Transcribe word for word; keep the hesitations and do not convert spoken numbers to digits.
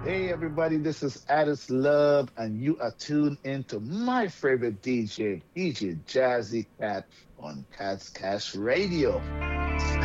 Hey everybody, this is Addis Love, and you are tuned into my favorite D J, D J Jazzy Cat on Cat's Cash Radio.